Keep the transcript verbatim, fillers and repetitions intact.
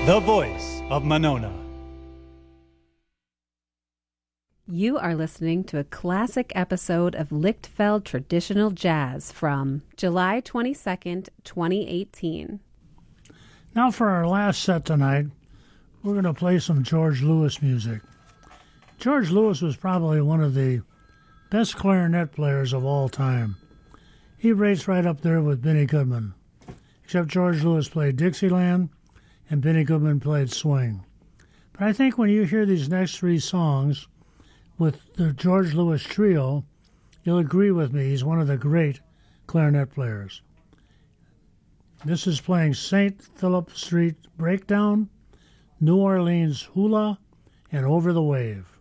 the voice of Monona. You are listening to a classic episode of Lichtfeld Traditional Jazz from July twenty-second, twenty eighteen. Now for our last set tonight, we're going to play some George Lewis music. George Lewis was probably one of the best clarinet players of all time. He rates right up there with Benny Goodman, except George Lewis played Dixieland and Benny Goodman played swing. But I think when you hear these next three songs with the George Lewis Trio, you'll agree with me, he's one of the great clarinet players. This is playing Saint Philip Street Breakdown, New Orleans Hula, and Over the Wave.